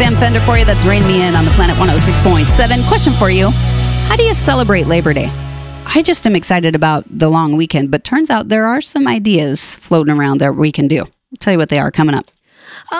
Sam Fender for you. That's Rain Me In on the Planet 106.7. Question for you. How do you celebrate Labor Day? I just am excited about the long weekend, but turns out there are some ideas floating around that we can do. I'll tell you what they are coming up.